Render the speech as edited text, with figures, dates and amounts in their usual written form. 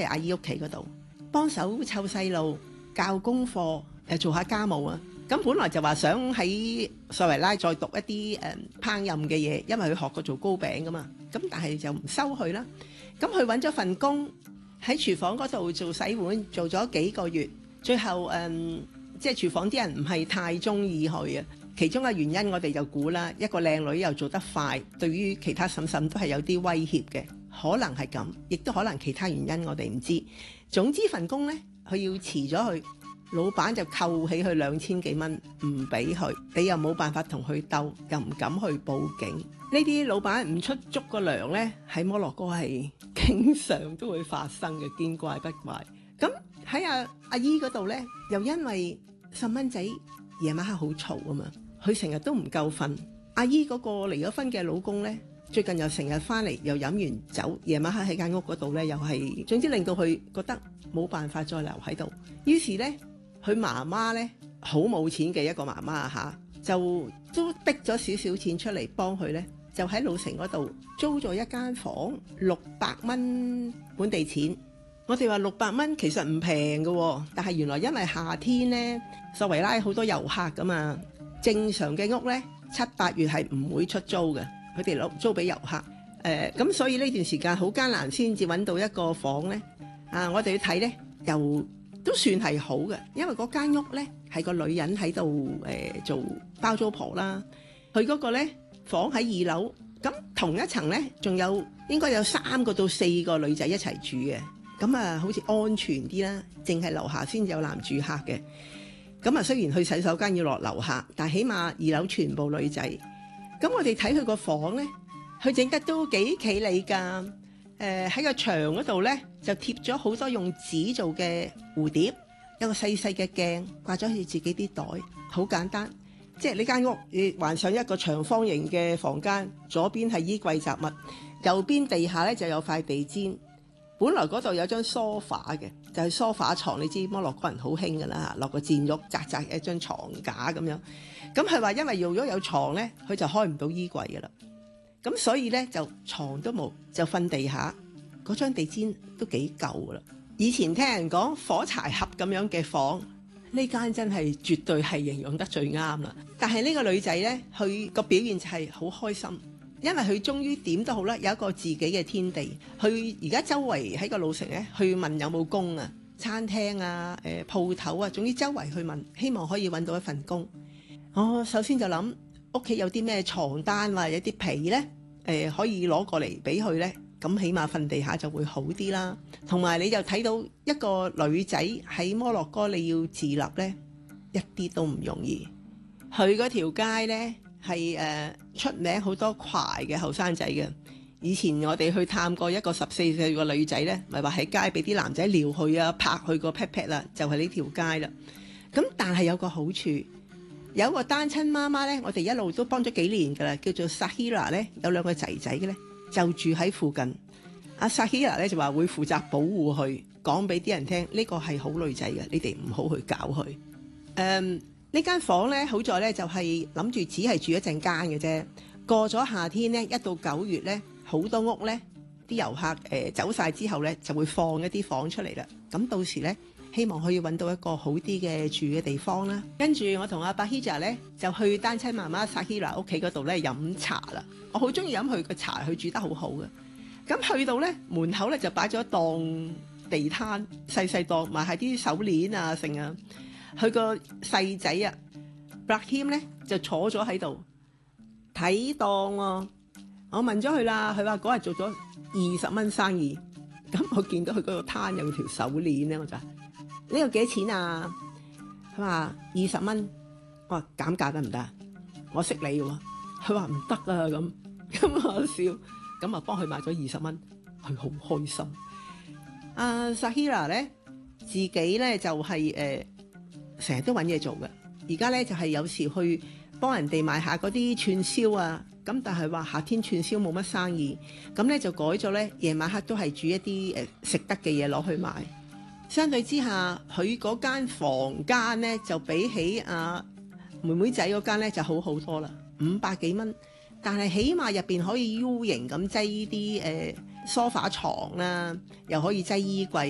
喺阿姨屋企嗰度幫手湊細路、教功課、做下家務啊。咁本來就話想喺索維拉再讀一啲烹飪嘅嘢，因為佢學過做糕餅噶嘛。咁但係就唔收佢啦。咁佢揾咗份工喺廚房嗰度做洗碗，做咗幾個月，最後即係廚房啲人唔係太中意佢啊。其中嘅原因我哋就估啦，一個靚女又做得快，對於其他嬸嬸都係有啲威脅嘅，可能係咁，亦都可能其他原因我哋唔知。總之份工呢，佢要辭咗佢。老闆就扣起佢2000幾蚊，唔俾佢，你又冇辦法同佢鬥，又唔敢去報警。呢啲老闆唔出足個糧呢，喺摩洛哥係經常都會發生嘅，見怪不怪。咁喺阿姨嗰度呢，又因為細蚊仔夜晚黑好嘈啊嘛，佢成日都唔夠瞓。阿姨嗰個離咗婚嘅老公呢，最近又成日翻嚟，又飲完酒，夜晚黑喺間屋嗰度呢，又係總之令到佢覺得冇辦法再留喺度。於是呢，佢媽媽呢，好冇錢嘅一個媽媽嚇，就都逼咗少少錢出嚟幫佢呢，就喺老城嗰度租咗一間房，600蚊本地錢。我哋話600蚊其實唔平嘅，但係原來因為夏天呢，索維拉好多遊客噶嘛，正常嘅屋呢，7、8月係唔會出租嘅，佢哋攞租俾遊客。咁所以呢段時間好艱難先至揾到一個房呢。我哋要睇呢，又都算係好嘅，因為嗰間屋呢係個女人喺度做包租婆啦。佢嗰個呢房喺2樓，咁同一層呢仲有應該有3個到4個女仔一齊住嘅，咁好似安全啲啦。淨係樓下先有男住客嘅，咁雖然去洗手間要落樓下，但係起碼2樓全部女仔。咁我哋睇佢個房呢，佢整得都幾企理㗎。喺個牆嗰度呢，就貼咗好多用紙做嘅蝴蝶，有個細細嘅鏡掛咗喺自己啲袋，好簡單。即係呢間屋，你環上一個長方形嘅房間，左邊係衣櫃雜物，右邊地下呢就有塊地氈。本來嗰度有張梳化嘅，就係梳化床。你知摩洛哥人好興㗎啦，落個墊褥紮紮一張床架咁樣。咁佢話因為用咗有床呢，佢就開唔到衣櫃㗎啦。咁所以呢，就床都冇，就瞓地下。嗰張地氈都幾舊噶啦。以前聽人講火柴盒咁樣嘅房，呢間真係絕對係形容得最啱啦。但係呢個女仔呢，佢個表現就係好開心，因為佢終於點都好啦，有一個自己嘅天地。佢而家周圍喺個老城呢，去問有冇工啊，餐廳啊、鋪頭啊，總之周圍去問，希望可以揾到一份工。我首先就諗屋企有啲咩床單或者啲被呢，可以攞過嚟俾佢呢。咁起碼瞓地下就會好啲啦。同埋你就睇到一個女仔喺摩洛哥你要自立呢，一啲都唔容易。佢嗰條街呢係出名好多攜嘅後生仔嘅。以前我哋去探過一個14歲個女仔呢，咪話喺街俾啲男仔撩佢啊，拍佢個 pat pat 啦，就係呢條街啦。咁但係有個好處，有一個單親媽媽呢，我哋一路都幫咗幾年㗎啦，叫做 Sahira 呢，有2個仔仔嘅呢。就住喺附近，阿 Sahira 咧就話會負責保護佢，講俾啲人聽呢個係好女仔嘅，你哋唔好去搞佢。呢間房咧好在咧就係諗住只係住一陣間嘅啫。過咗夏天咧，一到9月咧，好多屋咧啲遊客走晒之後咧，就會放一啲房出嚟啦。咁到時咧，希望可以揾到一個好啲嘅住嘅地方啦。跟住我同阿巴希扎咧就去單親媽媽 Sahira 屋企嗰度咧飲茶啦。我好中意飲佢個茶，佢煮得好好嘅。咁去到咧門口咧就擺咗一檔地攤，細細檔賣下啲手鏈啊成啊。佢個細仔啊 Brahim 咧就坐咗喺度睇檔喎。我問咗佢啦，佢話嗰日做咗20蚊生意。咁我見到佢嗰個攤有條手鏈咧，我就話呢個幾錢啊？佢話20蚊。我話減價得唔得？我識你喎。佢話唔得啊咁我笑，咁啊幫佢買咗20蚊，佢好開心。阿 Sahira 咧自己咧就係成日都揾嘢做嘅，而家咧就係有時去幫人哋賣下嗰啲串燒啊，咁但係話夏天串燒冇乜生意，咁咧就改咗咧夜晚黑都係煮一啲食得嘅嘢攞去賣。相對之下，佢嗰間房間咧就比起阿妹妹仔嗰間咧就好好多啦，500幾蚊。但係起碼入邊可以 U 型咁擠啲梳化床啦，又可以擠衣櫃。